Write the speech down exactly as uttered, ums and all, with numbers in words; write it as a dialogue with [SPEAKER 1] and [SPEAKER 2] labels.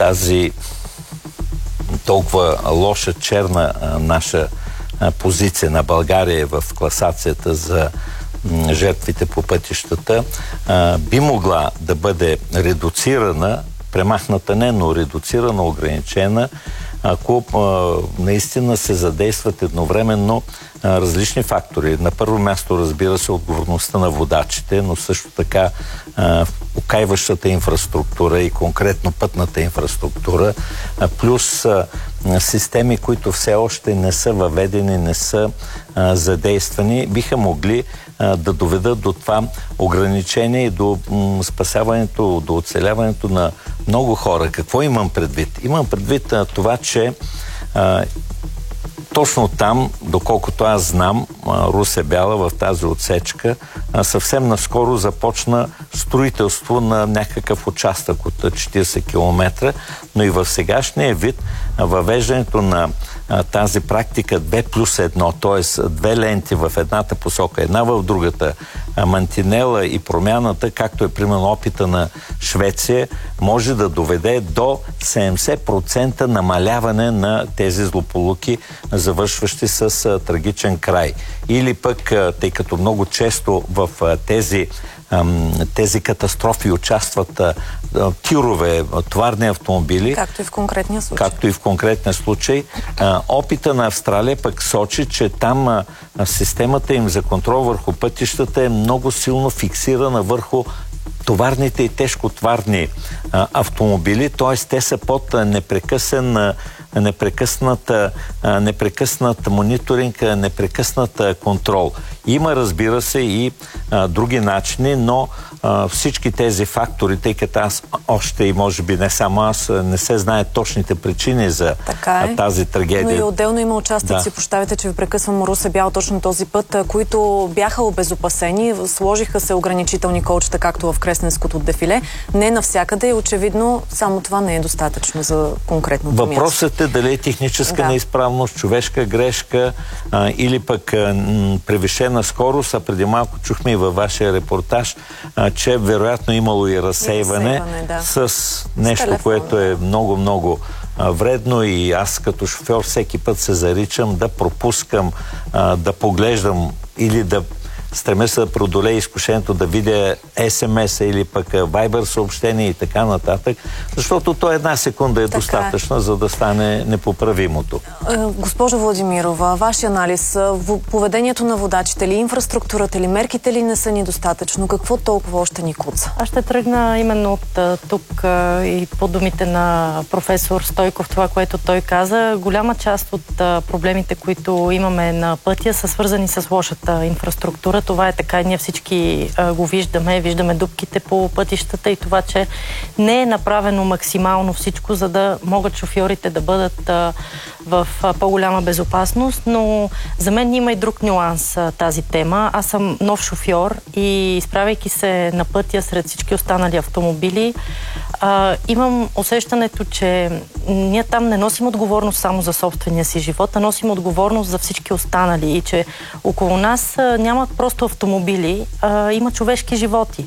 [SPEAKER 1] тази толкова лоша, черна а, наша а, позиция на България в класацията за м, жертвите по пътищата, а, би могла да бъде редуцирана, премахната не, но редуцирана, ограничена, ако а, наистина се задействат едновременно а, различни фактори. На първо място, разбира се, отговорността на водачите, но също така а, окайващата инфраструктура и конкретно пътната инфраструктура, а, плюс а, системи, които все още не са въведени, не са а, задействани, биха могли а, да доведат до това ограничение и до м, спасяването, до оцеляването на много хора. Какво имам предвид? Имам предвид а, това, че а, точно там, доколкото аз знам, Русе Бяла в тази отсечка, съвсем наскоро започна строителство на някакъв участък от четирийсет километра, но и в сегашния вид въвеждането на тази практика две плюс едно, т.е. две ленти в едната посока, една в другата, мантинела и промяната, както е примерно опита на Швеция, може да доведе до седемдесет процента намаляване на тези злополуки, завършващи с трагичен край. Или пък, тъй като много често в тези тези катастрофи участват тирове, товарни автомобили.
[SPEAKER 2] Както и в конкретния случай.
[SPEAKER 1] Както и в конкретния случай. Опита на Австралия пък сочи, че там системата им за контрол върху пътищата е много силно фиксирана върху товарните и тежкотоварни автомобили, т.е. те са под непрекъсен непрекъснат, непрекъснат мониторинг, непрекъснат контрол. Има, разбира се, и а, други начини, но а, всички тези фактори, тъй като аз още и може би не само аз, не се знаят точните причини за
[SPEAKER 2] е.
[SPEAKER 1] а, тази трагедия.
[SPEAKER 2] Но и отделно има участъци, да. Прощавайте, че ви прекъсвам, Русе Бял, точно този път, които бяха обезопасени, сложиха се ограничителни колчета, както в Кресненското дефиле. Не навсякъде и очевидно само това не е достатъчно за конкретното място.
[SPEAKER 1] Въпросът е дали е техническа да. неизправност, човешка грешка а, или пък а, м, превишена скорост, а преди малко чухме и във вашия репортаж, а, че вероятно имало и разсейване, и разсейване да. с нещо, телефон, което е много-много вредно, и аз като шофьор всеки път се заричам да пропускам, а, да поглеждам или да стремя се да преодолее изкушението да видя ес ем ес-а или пък Viber съобщение и така нататък, защото то една секунда е така достатъчна, е. за да стане непоправимото.
[SPEAKER 2] Госпожо Владимирова, вашия анализ, поведението на водачите ли, инфраструктурата ли, мерките ли не са ни достатъчно? Какво толкова още ни куца?
[SPEAKER 3] Аз ще тръгна именно от тук и по думите на професор Стойков, това, което той каза. Голяма част от проблемите, които имаме на пътя, са свързани с лошата инфраструктура. Това е така и ние всички а, го виждаме. Виждаме дупките по пътищата и това, че не е направено максимално всичко, за да могат шофьорите да бъдат а, в а, по-голяма безопасност. Но за мен има и друг нюанс а, тази тема. Аз съм нов шофьор и изправяйки се на пътя сред всички останали автомобили, а, имам усещането, че ние там не носим отговорност само за собствения си живот, а носим отговорност за всички останали и че около нас а, нямат просто автомобили, а, има човешки животи.